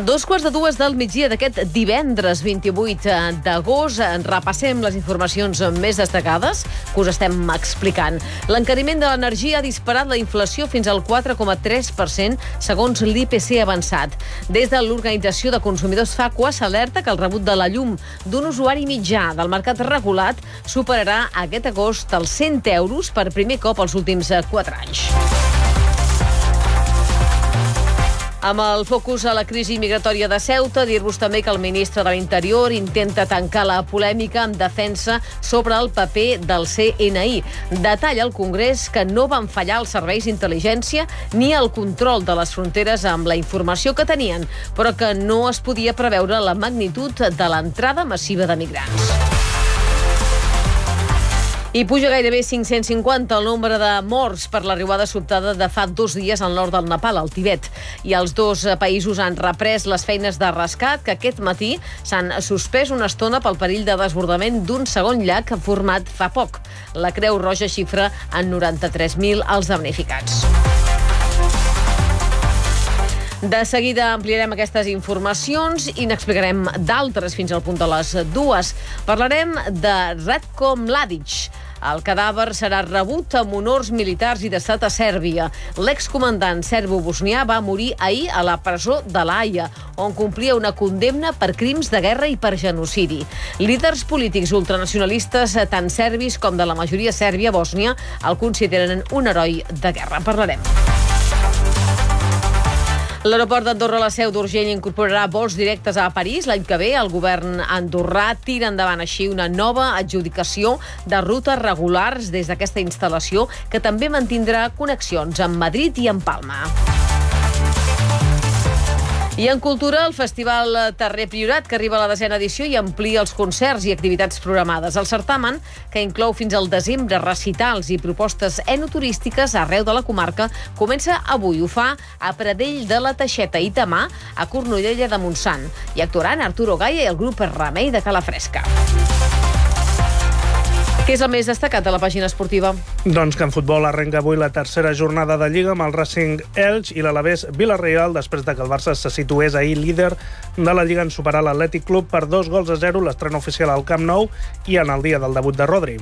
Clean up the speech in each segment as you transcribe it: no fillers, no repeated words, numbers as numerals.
2:45 del migdia d'aquest divendres 28 d'agost. Repassem les informacions més destacades que us estem explicant. L'encariment de l'energia ha disparat la inflació fins al 4,3% segons l'IPC avançat. Des de l'Organització de Consumidors FACUA s'alerta que el rebut de la llum d'un usuari mitjà del mercat regulat superarà aquest agost els 100 euros per primer cop els últims 4 anys. Amb el focus a la crisi migratòria de Ceuta, dir-vos també que el ministre de l'Interior intenta tancar la polèmica en defensa sobre el paper del CNI. Detalla al Congrés que no van fallar els serveis d'intel·ligència ni el control de les fronteres amb la informació que tenien, però que no es podia preveure la magnitud de l'entrada massiva de migrants. I puja gairebé 550 el nombre de morts per l'arribada sobtada de fa 2 dies al nord del Nepal, al Tibet. I els dos països han reprès les feines de rescat que aquest matí s'han suspès una estona pel perill de desbordament d'un segon llac format fa poc. La Creu Roja xifra en 93.000 els damnificats. De seguida ampliarem aquestes informacions i n'explicarem d'altres fins al punt de les 2. Parlarem de Ratko Mladic. El cadàver serà rebut amb honors militars i d'estat a Sèrbia. L'excomandant serbo-bosnià va morir ahir a la presó de La Haia, on complia una condemna per crims de guerra i per genocidi. Líders polítics ultranacionalistes, tant serbis com de la majoria sèrbia a Bòsnia, el consideren un heroi de guerra. Parlarem. L'aeroport d'Andorra la Seu d'Urgell incorporarà vols directes a París. L'any que ve el govern andorrà tira endavant així una nova adjudicació de rutes regulars des d'aquesta instal·lació que també mantindrà connexions amb Madrid i amb Palma. I en cultura, el Festival Terrer Priorat, que arriba a la 10ª edició i amplia els concerts i activitats programades. El certamen, que inclou fins al desembre recitals i propostes enoturístiques arreu de la comarca, comença avui. Ho fa a Pradell de la Teixeta i demà a Cornudella de Montsant. Hi actuaran Arturo Gaia i el grup Remei de Calafresca. Què és el més destacat de la pàgina esportiva? Doncs que en futbol arrenca avui la tercera jornada de Lliga amb el Racing Elx i l'Alavés Vila-real després de que el Barça se situés ahir líder de la Lliga en superar l'Atlètic Club per 2-0, l'estrena oficial al Camp Nou i en el dia del debut de Rodri.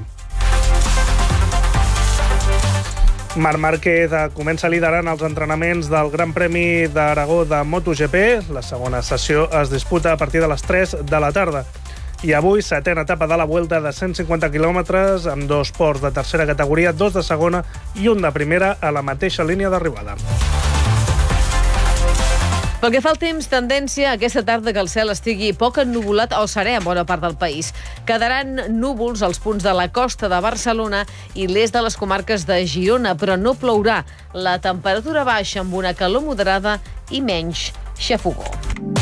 Marc Márquez comença liderant els entrenaments del Gran Premi d'Aragó de MotoGP. La segona sessió es disputa a partir de les 3 de la tarda. I avui, 7ª etapa de la Vuelta de 150 quilòmetres, amb 2 ports de tercera categoria, 2 de segona i un de primera a la mateixa línia d'arribada. Pel que fa al temps, tendència aquesta tarda que el cel estigui poc ennuvolat o serè en bona part del país. Quedaran núvols als punts de la costa de Barcelona i l'est de les comarques de Girona, però no plourà. La temperatura baixa amb una calor moderada i menys xafogor.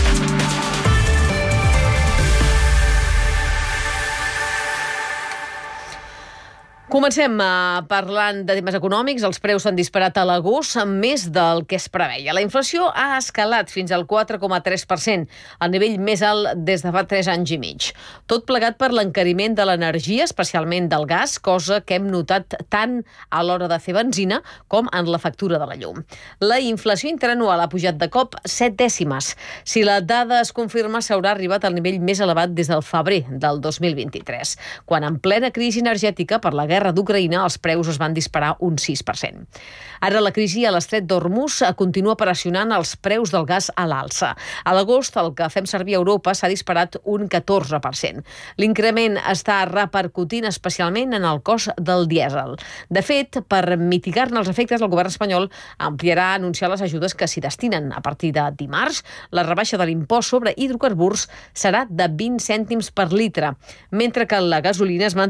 Comencem parlant de temes econòmics. Els preus s'han disparat a l'agost amb més del que es preveia. La inflació ha escalat fins al 4,3%, el nivell més alt des de fa 3 anys i mig. Tot plegat per l'encariment de l'energia, especialment del gas, cosa que hem notat tant a l'hora de fer benzina com en la factura de la llum. La inflació interanual ha pujat de cop 7 dècimes. Si la dada es confirma, s'haurà arribat al nivell més elevat des del febrer del 2023, quan en plena crisi energètica per la guerra d'Ucraïna els preus es van disparar un 6%. Ara la crisi a l'estret d'Hormuz continua pressionant els preus del gas a l'alça. A l'agost el que fem servir a Europa s'ha disparat un 14%. L'increment està repercutint especialment en el cost del dièsel. De fet, per mitigar-ne els efectes, el govern espanyol ampliarà a anunciar les ajudes que s'hi destinen. A partir de dimarts, la rebaixa de l'impost sobre hidrocarburs serà de 20 cèntims per litre, mentre que la gasolina es mantindrà